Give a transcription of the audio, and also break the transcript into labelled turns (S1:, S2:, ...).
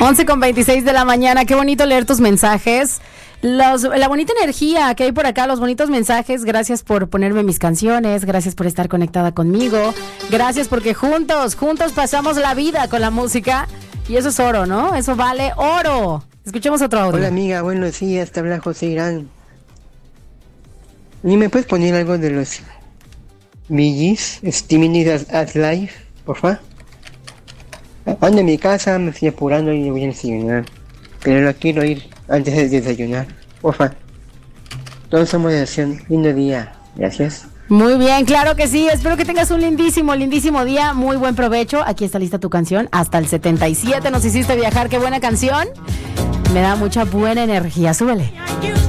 S1: 11:26 de la mañana. Qué bonito leer tus mensajes. La bonita energía que hay por acá, los bonitos mensajes. Gracias por ponerme mis canciones. Gracias por estar conectada conmigo. Gracias porque juntos pasamos la vida con la música. Y eso es oro, ¿no? Eso vale oro. Escuchemos otro audio.
S2: Hola amiga, buenos días. Te habla José Irán. ¿Y me puedes poner algo de los Billys? Steaming at Life, por favor. Ando en mi casa, me estoy apurando y voy a desayunar. Pero lo quiero ir antes de desayunar. Porfa. Todos somos de acción. Lindo día. Gracias.
S1: Muy bien, claro que sí. Espero que tengas un lindísimo día. Muy buen provecho. Aquí está lista tu canción. Hasta el 77 nos hiciste viajar. Qué buena canción. Me da mucha buena energía. Súbele.